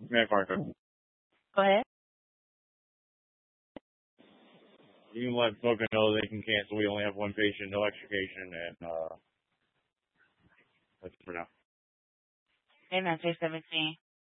Man, Parker. Go ahead. You can let Boca know they can cancel. We only have one patient, no extrication, and that's it for now. Amen. 17.